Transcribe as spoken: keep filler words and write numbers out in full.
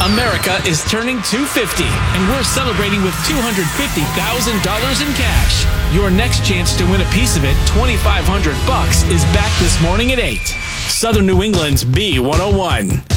America is turning two hundred fifty, and we're celebrating with two hundred fifty thousand dollars in cash. Your next chance to win a piece of it, twenty-five hundred bucks, is back this morning at eight. Southern New England's B one oh one.